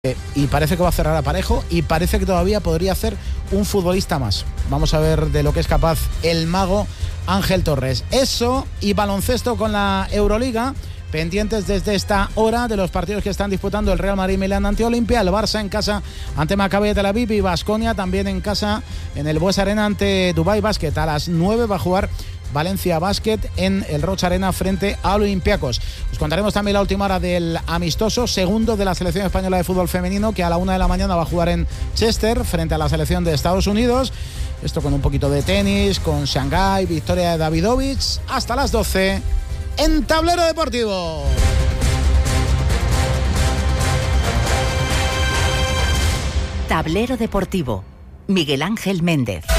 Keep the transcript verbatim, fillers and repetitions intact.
y parece que va a cerrar a parejo y parece que todavía podría hacer un futbolista más. Vamos a ver de lo que es capaz el mago Ángel Torres. Eso y baloncesto con la Euroliga, pendientes desde esta hora de los partidos que están disputando el Real Madrid Milán ante Olimpia, el Barça en casa ante Maccabi de Tel Aviv y Baskonia también en casa en el Bues Arena ante Dubai Basket. A las nueve va a jugar Valencia Basket en el Rocha Arena frente a Olympiacos. Os contaremos también la última hora del amistoso segundo de la selección española de fútbol femenino, que a la una de la mañana va a jugar en Chester frente a la selección de Estados Unidos. Esto con un poquito de tenis, con Shanghái, victoria de Davidovich. Hasta las doce en Tablero Deportivo. Tablero Deportivo. Miguel Ángel Méndez.